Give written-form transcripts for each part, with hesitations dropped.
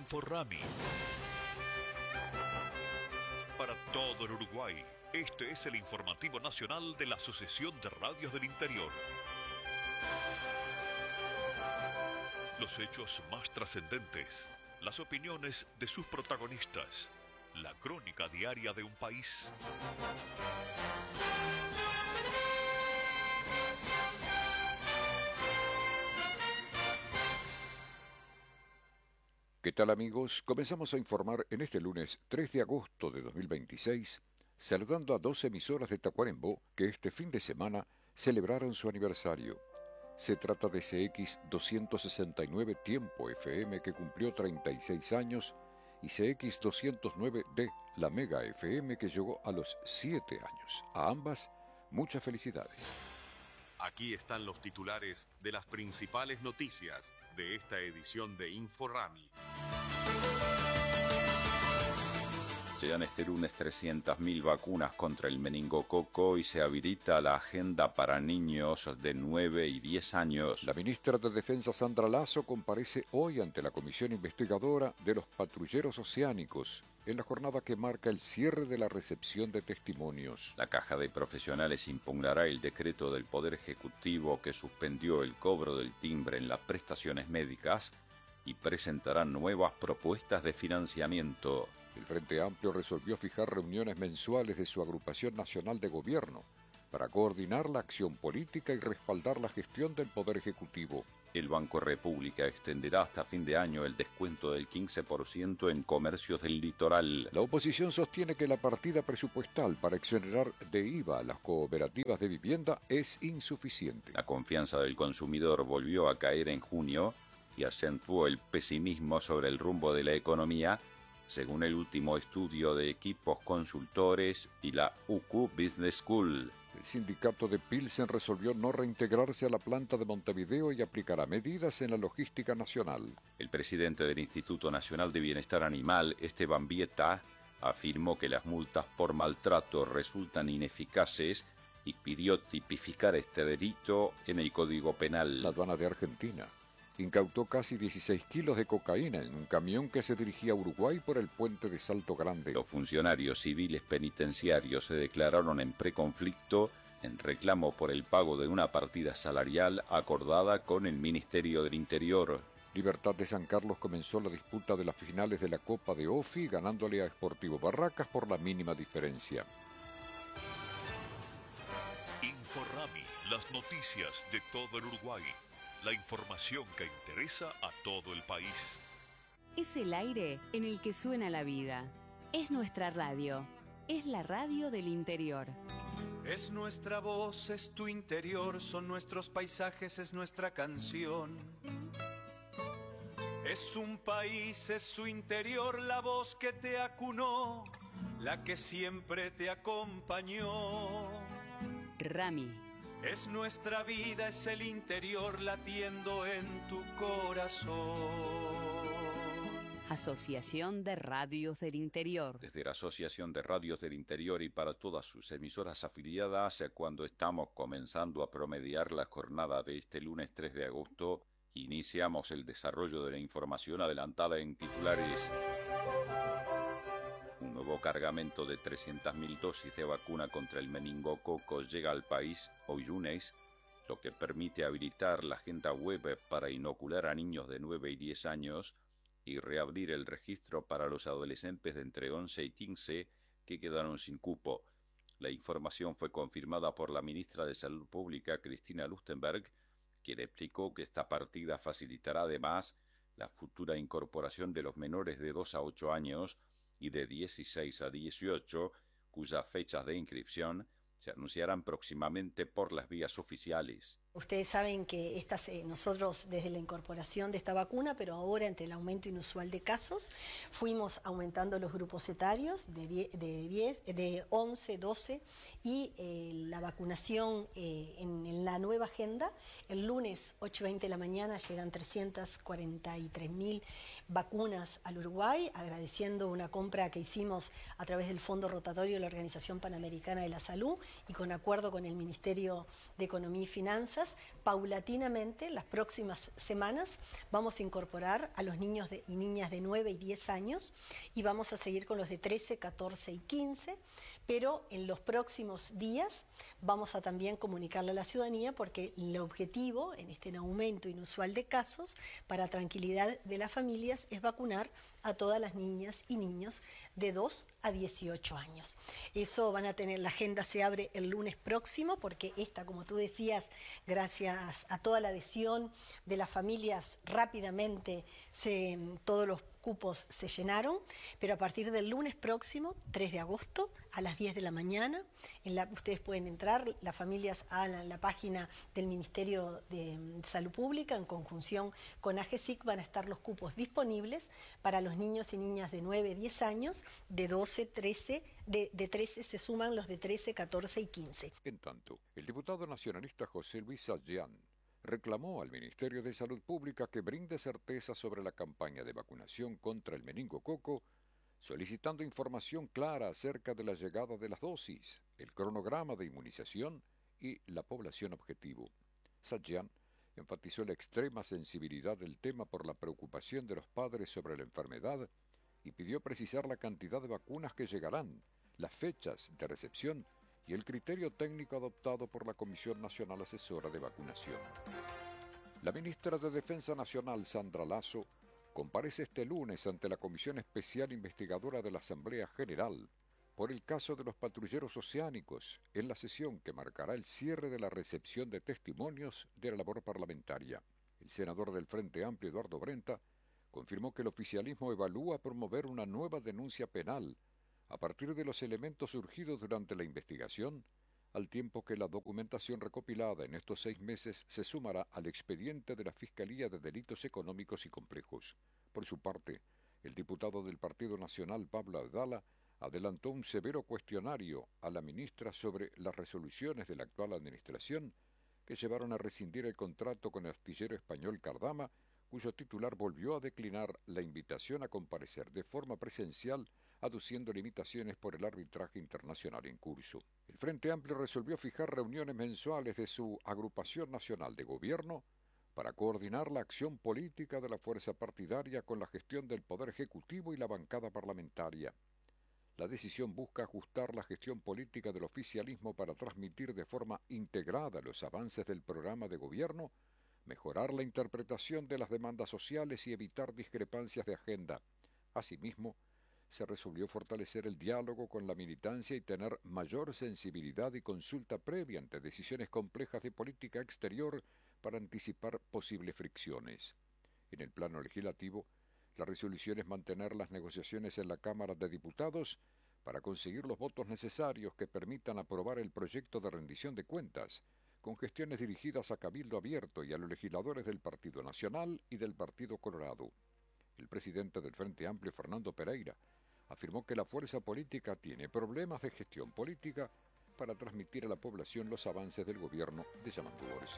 Inforrami. Para todo el Uruguay, este es el informativo nacional de la Asociación de Radios del Interior. Los hechos más trascendentes, las opiniones de sus protagonistas, la crónica diaria de un país. ¿Qué tal, amigos? Comenzamos a informar en este lunes 3 de agosto de 2026, saludando a 2 emisoras de Tacuarembó que este fin de semana celebraron su aniversario. Se trata de CX 269 Tiempo FM, que cumplió 36 años, y CX 209D, la Mega FM, que llegó a los 7 años. A ambas, muchas felicidades. Aquí están los titulares de las principales noticias de esta edición de Inforrami. Llegan este lunes 300.000 vacunas contra el meningococo y se habilita la agenda para niños de 9 y 10 años. La ministra de Defensa Sandra Lasso comparece hoy ante la Comisión Investigadora de los Patrulleros Oceánicos en la jornada que marca el cierre de la recepción de testimonios. La Caja de Profesionales impugnará el decreto del Poder Ejecutivo que suspendió el cobro del timbre en las prestaciones médicas y presentará nuevas propuestas de financiamiento. El Frente Amplio resolvió fijar reuniones mensuales de su agrupación nacional de gobierno para coordinar la acción política y respaldar la gestión del Poder Ejecutivo. El Banco República extenderá hasta fin de año el descuento del 15% en comercios del litoral. La oposición sostiene que la partida presupuestal para exonerar de IVA a las cooperativas de vivienda es insuficiente. La confianza del consumidor volvió a caer en junio y acentuó el pesimismo sobre el rumbo de la economía, según el último estudio de Equipos Consultores y la UQ Business School. El sindicato de Pilsen resolvió no reintegrarse a la planta de Montevideo y aplicará medidas en la logística nacional. El presidente del Instituto Nacional de Bienestar Animal, Esteban Vieta, afirmó que las multas por maltrato resultan ineficaces y pidió tipificar este delito en el Código Penal. La aduana de Argentina incautó casi 16 kilos de cocaína en un camión que se dirigía a Uruguay por el puente de Salto Grande. Los funcionarios civiles penitenciarios se declararon en preconflicto en reclamo por el pago de una partida salarial acordada con el Ministerio del Interior. Libertad de San Carlos comenzó la disputa de las finales de la Copa de Ofi, ganándole a Sportivo Barracas por la mínima diferencia. Inforrami, las noticias de todo el Uruguay. La información que interesa a todo el país. Es el aire en el que suena la vida. Es nuestra radio. Es la radio del interior. Es nuestra voz, es tu interior, son nuestros paisajes, es nuestra canción. Es un país, es su interior, la voz que te acunó, la que siempre te acompañó. Rami. Es nuestra vida, es el interior latiendo en tu corazón. Asociación de Radios del Interior. Desde la Asociación de Radios del Interior y para todas sus emisoras afiliadas, cuando estamos comenzando a promediar la jornada de este lunes 3 de agosto, iniciamos el desarrollo de la información adelantada en titulares. Un nuevo cargamento de 300.000 dosis de vacuna contra el meningococo llega al país hoy lunes, lo que permite habilitar la agenda web para inocular a niños de 9 y 10 años y reabrir el registro para los adolescentes de entre 11 y 15 que quedaron sin cupo. La información fue confirmada por la ministra de Salud Pública, Cristina Lustenberg, quien explicó que esta partida facilitará además la futura incorporación de los menores de 2 a 8 años y de 16 a 18, cuyas fechas de inscripción se anunciarán próximamente por las vías oficiales. Ustedes saben que nosotros desde la incorporación de esta vacuna, pero ahora entre el aumento inusual de casos, fuimos aumentando los grupos etarios de 11, 12 y la vacunación en la nueva agenda. El lunes 8:20 de la mañana llegan 343.000 vacunas al Uruguay, agradeciendo una compra que hicimos a través del Fondo Rotatorio de la Organización Panamericana de la Salud y con acuerdo con el Ministerio de Economía y Finanzas, paulatinamente, las próximas semanas, vamos a incorporar a los niños y niñas de 9 y 10 años y vamos a seguir con los de 13, 14 y 15, pero en los próximos días vamos a también comunicarle a la ciudadanía porque el objetivo en este aumento inusual de casos, para tranquilidad de las familias, es vacunar a todas las niñas y niños de 2 a 18 años. Eso van a tener, la agenda se abre el lunes próximo porque esta, como tú decías, gracias a toda la adhesión de las familias, rápidamente todos los cupos se llenaron, pero a partir del lunes próximo, 3 de agosto, a las 10 de la mañana, ustedes pueden entrar, las familias, a la página del Ministerio de Salud Pública, en conjunción con AGESIC, van a estar los cupos disponibles para los niños y niñas de 9, 10 años, de 12, 13, de 13 se suman los de 13, 14 y 15. En tanto, el diputado nacionalista José Luis Sayán reclamó al Ministerio de Salud Pública que brinde certeza sobre la campaña de vacunación contra el meningococo, solicitando información clara acerca de la llegada de las dosis, el cronograma de inmunización y la población objetivo. Sayán enfatizó la extrema sensibilidad del tema por la preocupación de los padres sobre la enfermedad y pidió precisar la cantidad de vacunas que llegarán, las fechas de recepción y el criterio técnico adoptado por la Comisión Nacional Asesora de Vacunación. La ministra de Defensa Nacional, Sandra Lasso, comparece este lunes ante la Comisión Especial Investigadora de la Asamblea General por el caso de los patrulleros oceánicos, en la sesión que marcará el cierre de la recepción de testimonios de la labor parlamentaria. El senador del Frente Amplio, Eduardo Brenta, confirmó que el oficialismo evalúa promover una nueva denuncia penal a partir de los elementos surgidos durante la investigación, al tiempo que la documentación recopilada en estos 6 meses se sumará al expediente de la Fiscalía de Delitos Económicos y Complejos. Por su parte, el diputado del Partido Nacional, Pablo Abdala, adelantó un severo cuestionario a la ministra sobre las resoluciones de la actual administración que llevaron a rescindir el contrato con el astillero español Cardama, cuyo titular volvió a declinar la invitación a comparecer de forma presencial, aduciendo limitaciones por el arbitraje internacional en curso. El Frente Amplio resolvió fijar reuniones mensuales de su agrupación nacional de gobierno para coordinar la acción política de la fuerza partidaria con la gestión del Poder Ejecutivo y la bancada parlamentaria. La decisión busca ajustar la gestión política del oficialismo para transmitir de forma integrada los avances del programa de gobierno, mejorar la interpretación de las demandas sociales y evitar discrepancias de agenda. Asimismo, se resolvió fortalecer el diálogo con la militancia y tener mayor sensibilidad y consulta previa ante decisiones complejas de política exterior para anticipar posibles fricciones. En el plano legislativo, la resolución es mantener las negociaciones en la Cámara de Diputados para conseguir los votos necesarios que permitan aprobar el proyecto de rendición de cuentas, con gestiones dirigidas a Cabildo Abierto y a los legisladores del Partido Nacional y del Partido Colorado. El presidente del Frente Amplio, Fernando Pereira, afirmó que la fuerza política tiene problemas de gestión política para transmitir a la población los avances del gobierno de Yamandu Orsi.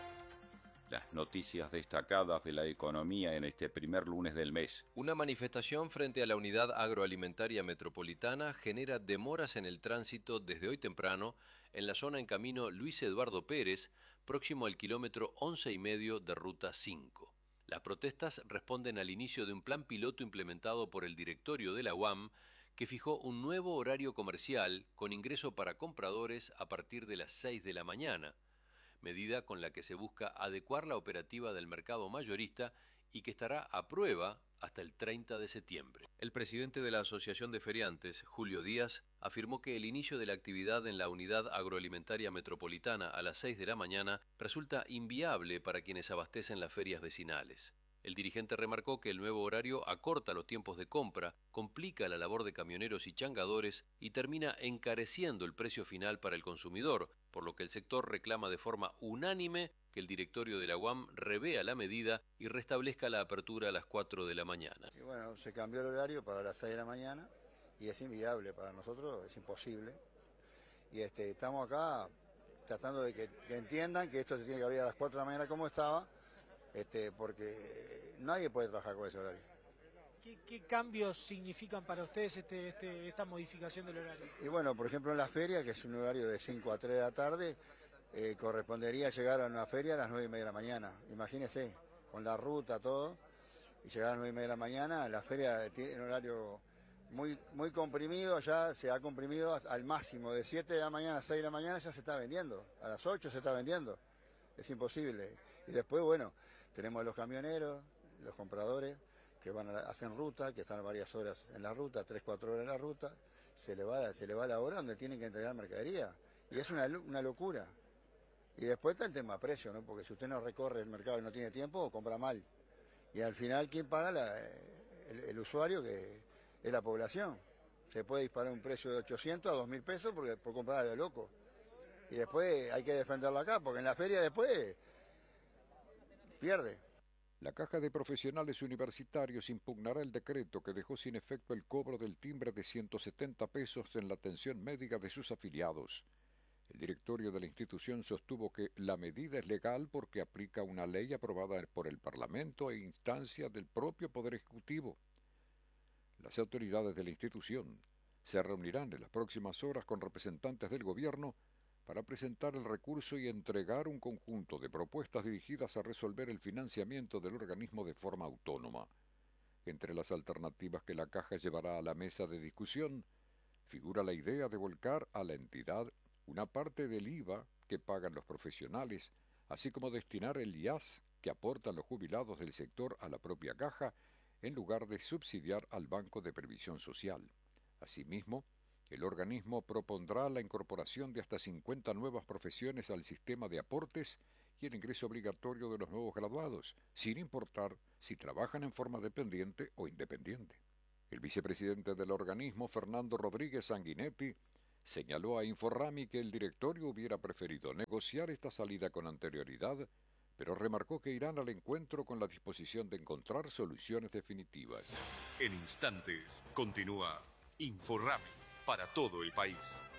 Las noticias destacadas de la economía en este primer lunes del mes. Una manifestación frente a la Unidad Agroalimentaria Metropolitana genera demoras en el tránsito desde hoy temprano en la zona en camino Luis Eduardo Pérez, próximo al kilómetro 11,5 de Ruta 5. Las protestas responden al inicio de un plan piloto implementado por el directorio de la UAM que fijó un nuevo horario comercial con ingreso para compradores a partir de las 6 de la mañana, medida con la que se busca adecuar la operativa del mercado mayorista y que estará a prueba hasta el 30 de septiembre. El presidente de la Asociación de Feriantes, Julio Díaz, afirmó que el inicio de la actividad en la Unidad Agroalimentaria Metropolitana a las 6 de la mañana resulta inviable para quienes abastecen las ferias vecinales. El dirigente remarcó que el nuevo horario acorta los tiempos de compra, complica la labor de camioneros y changadores y termina encareciendo el precio final para el consumidor, por lo que el sector reclama de forma unánime que el directorio de la UAM revea la medida y restablezca la apertura a las 4 de la mañana. Y bueno, se cambió el horario para las 6 de la mañana y es inviable para nosotros, es imposible. Y estamos acá tratando de que entiendan que esto se tiene que abrir a las 4 de la mañana como estaba, porque nadie puede trabajar con ese horario. ¿Qué cambios significan para ustedes esta modificación del horario? Y bueno, por ejemplo en la feria, que es un horario de 5 a 3 de la tarde, correspondería llegar a una feria a las 9:30 de la mañana. Imagínese, con la ruta, todo, y llegar a las 9:30 de la mañana. La feria tiene un horario muy comprimido, ya se ha comprimido al máximo. De 7 de la mañana a 6 de la mañana ya se está vendiendo, a las 8 se está vendiendo. Es imposible. Y después, bueno, tenemos los camioneros, los compradores, que hacen ruta, que están varias horas en la ruta, 3-4 horas en la ruta, se le va la hora donde tienen que entregar mercadería. Y es una locura. Y después está el tema precio, ¿no? Porque si usted no recorre el mercado y no tiene tiempo, compra mal. Y al final, ¿quién paga? El usuario, que es la población. Se puede disparar un precio de 800 a 2.000 pesos por comprar a lo loco. Y después hay que defenderlo acá, porque en la feria después pierde. La Caja de Profesionales Universitarios impugnará el decreto que dejó sin efecto el cobro del timbre de 170 pesos en la atención médica de sus afiliados. El directorio de la institución sostuvo que la medida es legal porque aplica una ley aprobada por el Parlamento e instancia del propio Poder Ejecutivo. Las autoridades de la institución se reunirán en las próximas horas con representantes del gobierno para presentar el recurso y entregar un conjunto de propuestas dirigidas a resolver el financiamiento del organismo de forma autónoma. Entre las alternativas que la Caja llevará a la mesa de discusión, figura la idea de volcar a la entidad una parte del IVA que pagan los profesionales, así como destinar el IAS que aportan los jubilados del sector a la propia Caja, en lugar de subsidiar al Banco de Previsión Social. Asimismo, el organismo propondrá la incorporación de hasta 50 nuevas profesiones al sistema de aportes y el ingreso obligatorio de los nuevos graduados, sin importar si trabajan en forma dependiente o independiente. El vicepresidente del organismo, Fernando Rodríguez Sanguinetti, señaló a Inforrami que el directorio hubiera preferido negociar esta salida con anterioridad, pero remarcó que irán al encuentro con la disposición de encontrar soluciones definitivas. En instantes continúa Inforrami para todo el país.